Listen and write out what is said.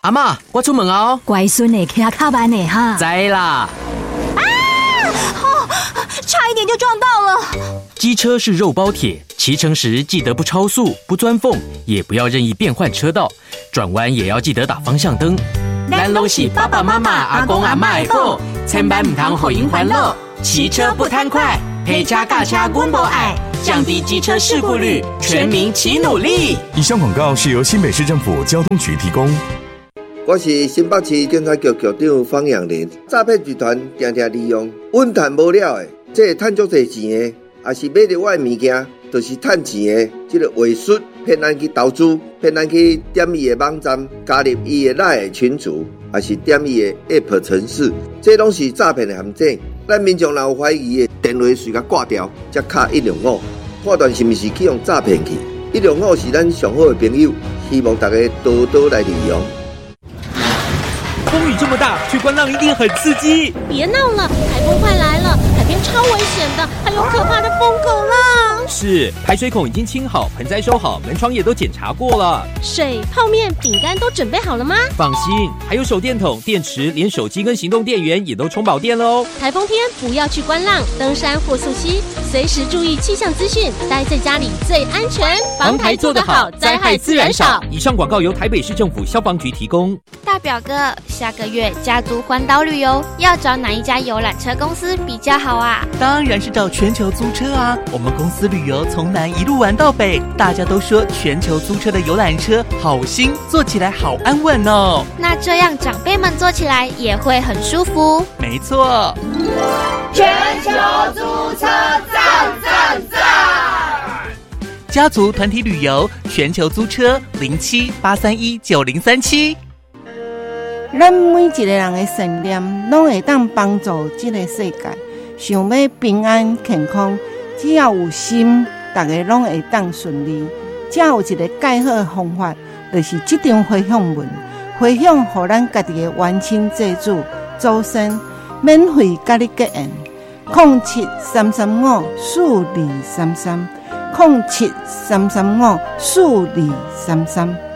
阿嬷，我出门哦。 乖孙的骑较慢的哈。 知啦。 差一点就撞到了。 机车是肉包铁，骑乘时记得不超速、不钻缝，也不要任意变换车道，转弯也要记得打方向灯。咱都是爸爸妈妈、阿公阿嬷的宝，千万唔通互因烦恼。骑车不贪快，陪车驾车阮无爱，降低机车事故率，全民齐努力。 以上广告是由新北市政府交通局提供。 我是新北市警察局局长方养林。诈骗集团常常利用稳赚无了的，这赚足多钱的，也是买到我的物件，就是赚钱的。这个伪术骗咱去投资，骗咱去点伊的网站，加入伊的赖群组，也是点伊的 App 程式，这拢是诈骗的陷阱。咱民众若有怀疑的，电话随甲挂掉，才卡105，判断是毋是去用诈骗去。105是咱上好的朋友，希望大家多多来利用。 风雨这么大，去观浪一定很刺激。 别闹了，台风快来了，海边超危险的，还有可怕的疯狗浪。 是，排水孔已经清好，盆栽收好，门窗也都检查过了。 水、泡面、饼干都准备好了吗？ 放心，还有手电筒、电池，连手机跟行动电源也都充饱电了哦。 台风天不要去观浪、登山或溯溪，随时注意气象资讯，待在家里最安全。 防台做得好，灾害自然少。以上广告由台北市政府消防局提供。 大表哥，下个月家族环岛旅游，要找哪一家游览车公司比较好啊？ 当然是找全球租车啊！我们公司旅游从南一路玩到北，大家都说全球租车的游览车好新，坐起来好安稳哦。 那这样长辈们坐起来也会很舒服。 没错， 全球租车赞赞赞！ 家族团体旅游，全球租车07-831-9037。 咱每一个人的信念，拢会当帮助这个世界。想要平安健康，只要有心，大家拢会当顺利。只有一个介好的方法，就是这张回向文，回向予咱家己的冤亲债主祖先，免费甲你结缘。07-335-4233，07-335-4233。